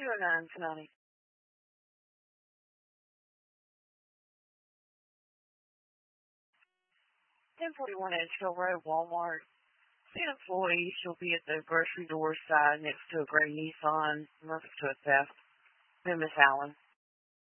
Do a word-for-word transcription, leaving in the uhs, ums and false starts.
two oh nine, Sonati. ten forty-one Edgefield Road, Walmart. See an employee. She'll be at the grocery door side next to a gray Nissan. Must to a theft. Then Miss Allen.